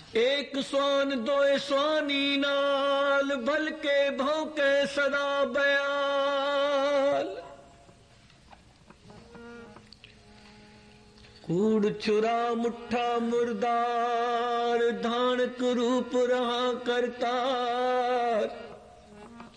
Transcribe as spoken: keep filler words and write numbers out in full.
एक स्वान दोए स्वानी नाल भलके भौंके सदा बयाल। कूड़ छुरा मुठा मुर्दार धानक रूप रहा करतार।